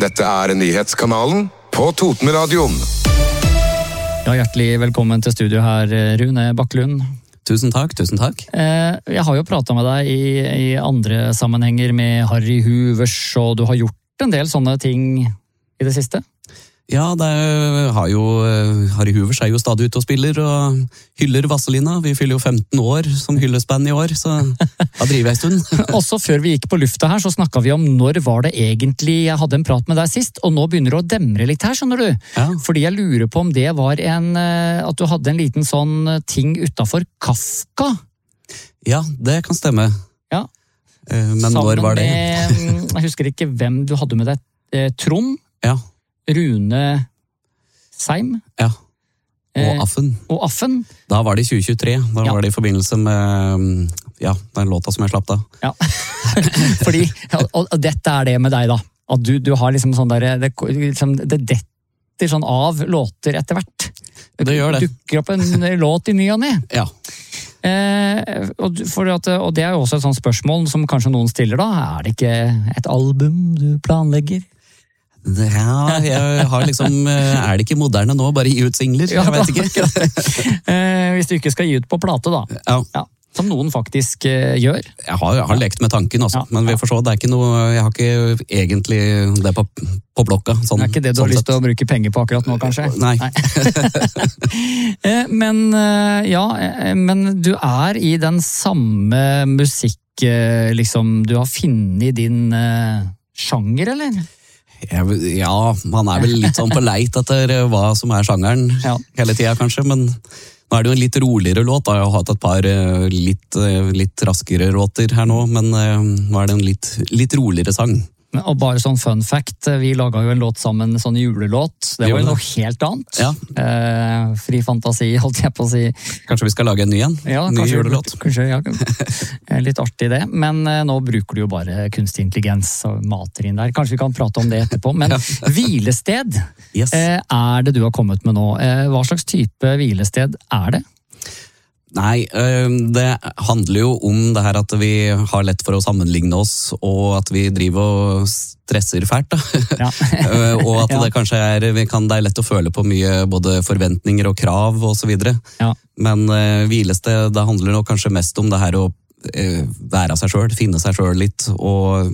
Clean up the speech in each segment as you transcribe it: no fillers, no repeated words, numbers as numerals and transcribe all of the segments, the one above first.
Dette nyhetskanalen på Totenradioen. Ja, hjertelig velkommen til studio her, Rune Bakkelund. Tusen takk. Jeg har jo pratet med deg i andre sammenhenger med Harry Hoovers, og du har gjort en del sånne ting i det siste. Ja, Harry Hoovers jo stadig ute og spiller og hyller Vazelina. Vi fyller jo 15 år som hyllesband i år, så da driver jeg en stund. Også før vi gikk på lufta her, så snakket vi om når var det egentlig jeg hadde en prat med deg sist, og nå begynner det å demre litt her, skjønner du. Ja. Fordi jeg lurer på om det var at du hadde en liten sånn ting utenfor Kafka. Ja, det kan stemme. Ja. Men når var det? Jeg husker ikke hvem du hadde med deg. Trond? Ja. Rune Seim. Ja, og Affen. Da var det i 2023, da var det i forbindelse med den låta som jeg slapp da. Ja, fordi, og dette det med deg da, at du har liksom sånn der, det detter sånn av låter etter hvert. Det gjør det. Dukker opp en låt i ny og ne. Ja. Og det jo også et sånt spørsmål som kanskje noen stiller da, det ikke et album du planlegger? Ja, jeg har liksom, det ikke moderne nå, bare gi ut singler? Jeg vet ikke. Hvis du ikke skal gi ut på plate da. Ja. Som noen faktisk gjør. Jeg har lekt med tanken også, men vi får se, det ikke noe, jeg har ikke egentlig det på blokka. Sånn, det ikke det du har lyst til å bruke penger på akkurat nå, kanskje? Nei. Men du i den samme musikk, liksom, du har funnet i din sjanger, eller? Ja, man vel litt sånn på leit etter hva som sjangeren hele tiden kanskje, men nå det jo en litt roligere låt, da. Jeg har hatt et par litt raskere låter her nå, men nå det en litt roligere sang. Og bare sånn fun fact, vi laget jo en låt sammen, en sånn julelåt. Det var jo noe helt annet. Ja. Fri fantasi, holdt jeg på å si. Kanskje vi skal lage en ny en? Ja, ny julelåt? Kanskje, ja. Litt artig det. Men nå bruker du jo bare kunstig intelligens og mater inn der. Kanskje vi kan prate om det etterpå. Men hvilested yes. Det du har kommet med nå. Hva slags type hvilested det? Nei, det handler jo om det her at vi har lett for å sammenligne oss, og at vi driver og stresser fælt, da. Ja. Og at det kanskje det lett å føle på mye både forventninger og krav og så videre. Ja. Men hvilested, det handler nok kanskje mest om det her å være seg selv, finne seg selv litt, og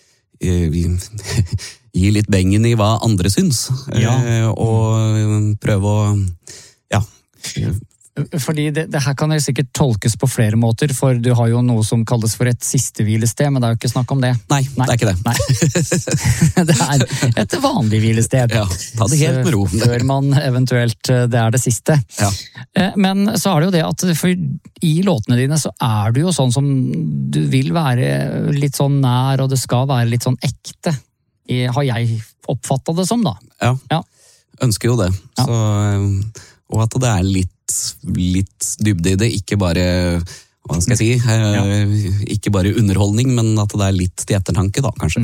gi litt bengen i hva andre syns. Ja. Og prøve å, Fordi det her kan jo sikkert tolkes på flere måter, for du har jo noe som kalles for et siste hvilested, men det jo ikke snakk om det. Nei, det ikke det. Nei. Det et vanlig hvilested. Ja, ta det helt med ro. Før man eventuelt, det siste. Ja. Men så det jo det at i låtene dine så du jo sånn som du vil være litt sånn nær, og det skal være litt sånn ekte. Har jeg oppfattet det som da? Ja. Ønsker jo det. Ja. Og at det litt dybde i det, ikke bare, hva skal jeg si, ikke bare underholdning, men at det litt til ettertanke da, kanskje.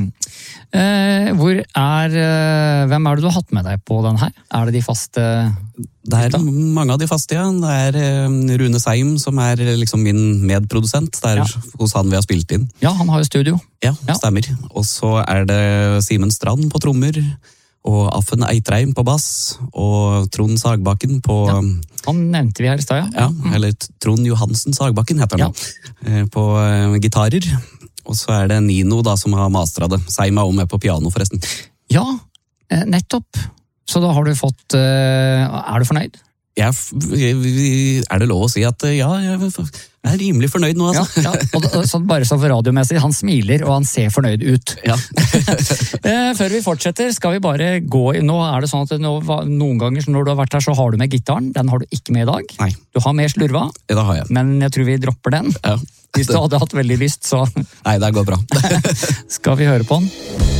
Hvem det du har hatt med deg på den her? Det de faste? Det mange av de faste, ja. Det Rune Seim som liksom min medprodusent. Det hos han vi har spilt inn. Ja, han har jo studio. Ja, stemmer. Og så det Simen Strand på trommer, og Affen Eitreim på bass, og Trond Sagbakken på... Ja, han nevnte vi her i sted, ja. Eller Trond Johansen Sagbakken heter han på gitarer. Og så det Nino da som har mastret det. Seim også med på piano forresten. Ja, nettopp. Så da har du fått... du fornøyd? Ja, det lov å si at ja, jeg rimelig fornøyd nå, altså. Ja. Og bare så for radiomessig, han smiler, og han ser fornøyd ut. Ja. Før vi fortsetter, skal vi bare gå i... Nå det sånn at noen ganger når du har vært her, så har du med gitaren. Den har du ikke med i dag. Nei. Du har mer slurva. Ja, det har jeg. Men jeg tror vi dropper den. Ja. Hvis du hadde hatt veldig lyst, så... Nei, det går bra. Skal vi høre på den?